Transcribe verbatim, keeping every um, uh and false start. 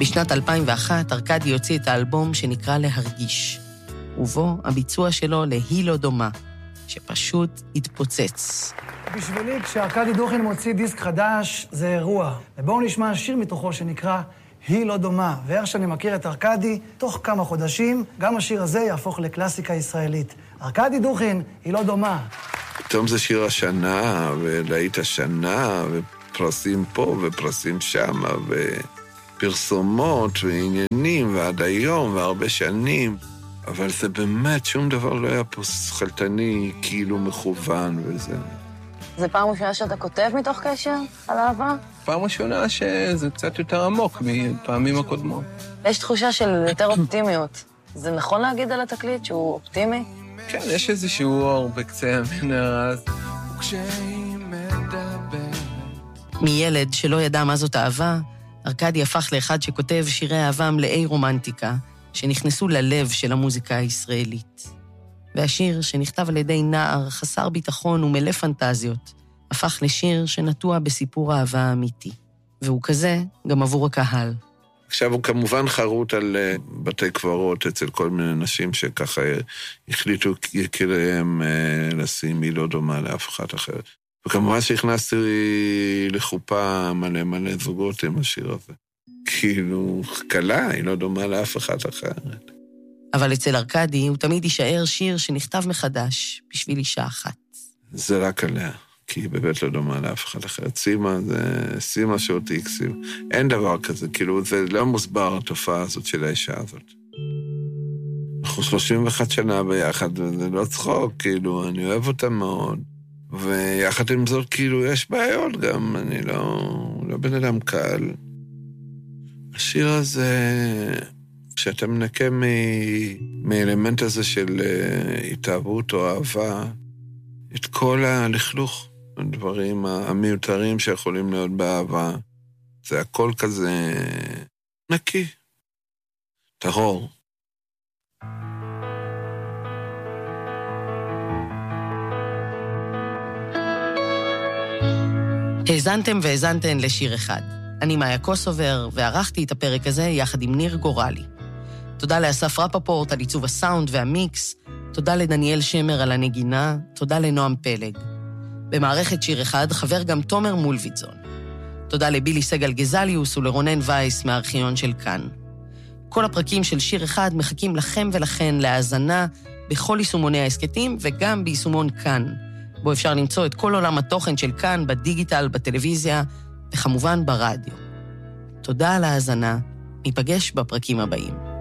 בשנת אלפיים ואחת ארקדי יוציא את האלבום שנקרא להרגיש, ובו הביצוע שלו להיא לא דומה, שפשוט התפוצץ. בשבילי, כשארקדי דוכין מוציא דיסק חדש, זה אירוע. ובואו נשמע שיר מתוכו שנקרא היא לא דומה. ואיך שאני מכיר את ארקדי, תוך כמה חודשים, גם השיר הזה יהפוך לקלאסיקה ישראלית. ארקדי דוכין, היא לא דומה. פתאום זה שיר השנה, ולהיט השנה, ופרסים פה ופרסים שם, ופרסומות ועניינים, ועד היום, והרבה שנים. אבל זה באמת, שום דבר לא היה פה שכלתני, כאילו מכוון וזה. זה פעם ראשונה שאתה כותב מתוך קשר על אהבה? פעם ראשונה שזה קצת יותר עמוק מפעמים הקודמות. יש תחושה של יותר אופטימיות. זה נכון להגיד על התקליט שהוא אופטימי? כן, יש איזשהו אור בקצה המנהרה. מילד שלא ידע מה זאת אהבה, ארקדי הפך לאחד שכותב שירי אהבה מלאי רומנטיקה, שנכנסו ללב של המוזיקה הישראלית. והשיר, שנכתב על ידי נער חסר ביטחון ומלא פנטזיות, הפך לשיר שנטוע בסיפור אהבה אמיתי. והוא כזה גם עבור הקהל. עכשיו הוא כמובן חרוט על בתי קברות אצל כל מיני אנשים שככה החליטו יקיריהם לשים היא לא דומה לאף אחד אחר. וכמובן שהכנסתי לחופה מלא מלא זוגות עם השיר הזה. כאילו, קלה, היא לא דומה לאף אחד אחרת. אבל אצל ארקדי הוא תמיד יישאר שיר שנכתב מחדש בשביל אישה אחת. זה רק עליה, כי היא באמת לא דומה לאף אחד אחרת. סימה זה סימה שאותי הקסיב. אין דבר כזה, כאילו, זה לא מוסבר התופעה הזאת של האישה הזאת. אנחנו שלושים ואחת שנה ביחד, וזה לא צחוק, כאילו, אני אוהב אותה מאוד. ויחד עם זאת, כאילו, יש בעיות גם, אני לא, לא בן אדם קל. השיר הזה, כשאתה מנקה מ... מאלמנט הזה של התאהבות או אהבה, את כל הלכלוך, הדברים המיותרים שיכולים להיות באהבה, זה הכל כזה נקי, טהור. האזנתם והאזנתן לשיר אחד. אני מאיה קוסובר, וערכתי את הפרק הזה יחד עם ניר גורלי. תודה לאסף רפפורט על עיצוב הסאונד והמיקס, תודה לדניאל שמר על הנגינה, תודה לנועם פלג. במערכת שיר אחד חבר גם תומר מולביטזון. תודה לבילי סגל גזליוס ולרונן וייס מהארכיון של כאן. כל הפרקים של שיר אחד מחכים לכם ולכן להאזנה בכל יישומוני העסקטים וגם ביישומון כאן, בו אפשר למצוא את כל עולם התוכן של כאן בדיגיטל, בטלוויזיה, וכמובן ברדיו. תודה על ההאזנה, ניפגש בפרקים הבאים.